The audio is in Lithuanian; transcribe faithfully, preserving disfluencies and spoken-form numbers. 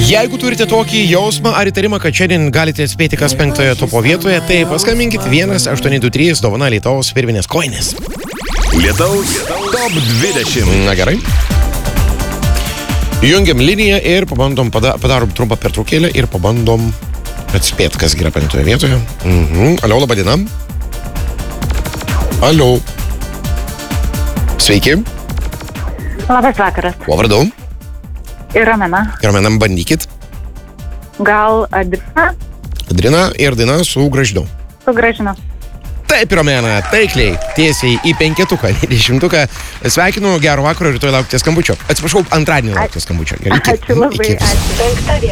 Jeigu turite tokį jausmą ar įtarimą, kad šiandien galite atspėti, kas penktoje topo vietoje, tai paskambinkit vienas aštuoni du trys dovana Lietuvos firminės koinės. Lietaus top dvidešimt. Na gerai. Jungiam liniją ir pabandom, pada, padarom trumpą pertraukėlę ir pabandom atspėti, kas yra penktoje vietoje. Mhm. Alio, laba diena. Alio. Sveiki. Labas vakaras. Kuo vardu? Ir Romena. Ir Romenam bandykit. Gal Adrina? Adrina ir Daina su Gražinu. Su Gražinu. Taip, Romena, taikliai, tiesiai į penketuką, į dešimtuką. Sveikinu, gero vakaro ir rytoj laukite skambučio. Atsiprašau, antradienį laukite skambučio. Gerai, iki. Ačiū labai, Iki. ačiū.